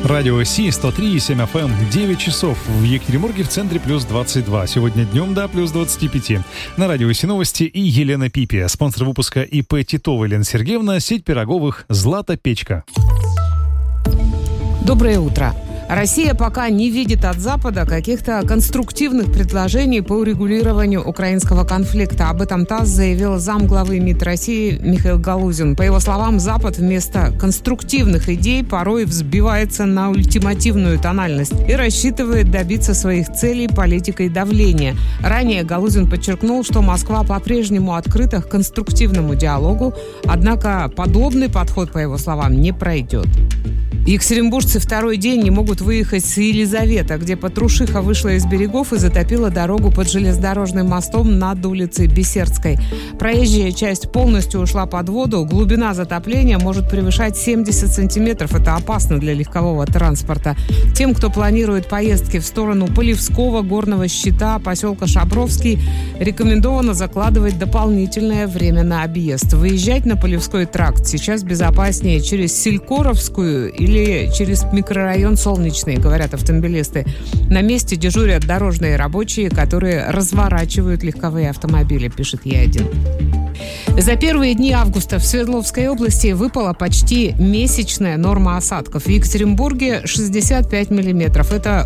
Радио Си, 103,7 FM, 9 часов. В Екатеринбурге в центре плюс 22. Сегодня днем до плюс 25. На Радио Си новости и Елена Пипи. Спонсор выпуска ИП Титова Елена Сергеевна, сеть пироговых «Злата Печка». Доброе утро. Россия пока не видит от Запада каких-то конструктивных предложений по урегулированию украинского конфликта. Об этом ТАСС заявил замглавы МИД России Михаил Галузин. По его словам, Запад вместо конструктивных идей порой взбивается на ультимативную тональность и рассчитывает добиться своих целей политикой давления. Ранее Галузин подчеркнул, что Москва по-прежнему открыта к конструктивному диалогу, однако подобный подход, по его словам, не пройдет. Екатеринбуржцы второй день не могут выехать с Елизавета, где Патрушиха вышла из берегов и затопила дорогу под железнодорожным мостом над улицей Бессердской. Проезжая часть полностью ушла под воду. Глубина затопления может превышать 70 сантиметров. Это опасно для легкового транспорта. Тем, кто планирует поездки в сторону Полевского, Горного Щита, поселка Шабровский, рекомендовано закладывать дополнительное время на объезд. Выезжать на Полевской тракт сейчас безопаснее через Селькоровскую или через микрорайон Солнечный, говорят автомобилисты. На месте дежурят дорожные рабочие, которые разворачивают легковые автомобили, пишет Е1. За первые дни августа в Свердловской области выпала почти месячная норма осадков. В Екатеринбурге 65 миллиметров. Это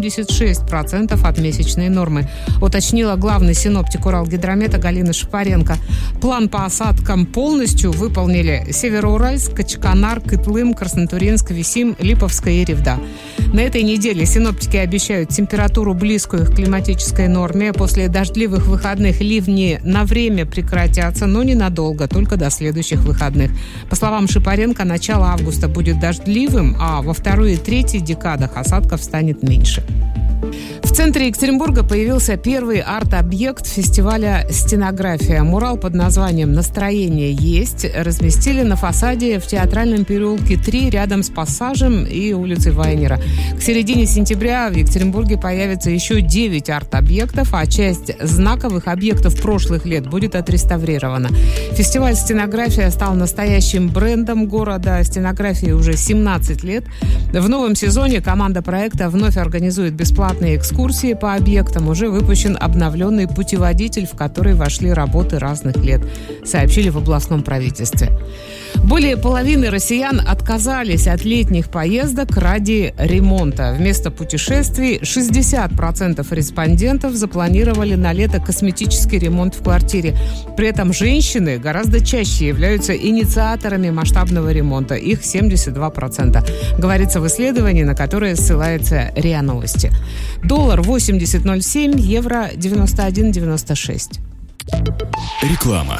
86% от месячной нормы, уточнила главный синоптик Уралгидромета Галина Шапаренко. План по осадкам полностью выполнили Североуральск, Качканар, Кытлым, Краснотурьинск, Висим, Липовская и Ревда. На этой неделе синоптики обещают температуру, близкую к климатической норме. После дождливых выходных ливни на время прекратятся, но ненадолго, только до следующих выходных. По словам Шапаренко, начало августа будет дождливым, а во второй и третьей декадах осадков станет меньше. В центре Екатеринбурга появился первый арт-объект фестиваля «Стенография». Мурал под названием «Настроение есть» разместили на фасаде в Театральном переулке 3 рядом с Пассажем и улицей Вайнера. К середине сентября в Екатеринбурге появится еще 9 арт-объектов, а часть знаковых объектов прошлых лет будет отреставрирована. Фестиваль «Стенография» стал настоящим брендом города. Стенографии уже 17 лет. В новом сезоне команда проекта вновь организует бесплатные экскурсии по объектам. Уже выпущен обновленный путеводитель, в который вошли работы разных лет, сообщили в областном правительстве. Более половины россиян отказались от летних поездок ради ремонта. Вместо путешествий 60% респондентов запланировали на лето косметический ремонт в квартире. При этом женщины гораздо чаще являются инициаторами масштабного ремонта. Их 72%. Говорится в исследовании, на которое ссылается РИА Новости. Доллар 80.07, евро 91.96. Реклама.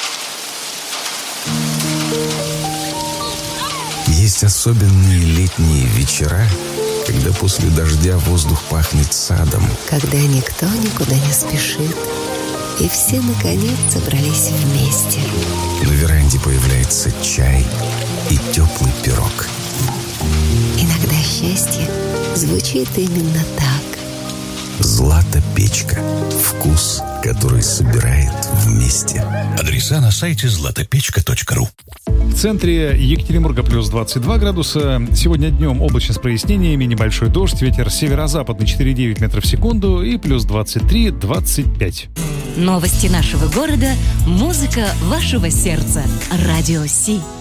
Есть особенные летние вечера, когда после дождя воздух пахнет садом. Когда никто никуда не спешит, и все, наконец, собрались вместе. На веранде появляется чай и теплый пирог. Иногда счастье звучит именно так. «Злата Печка». Вкус, который собирает вместе. Адреса на сайте zlatapechka.ru. В центре Екатеринбурга плюс 22 градуса. Сегодня днем облачно с прояснениями, небольшой дождь, ветер северо-западный 4,9 метров в секунду и плюс 23-25. Новости нашего города, музыка вашего сердца. Радио Си.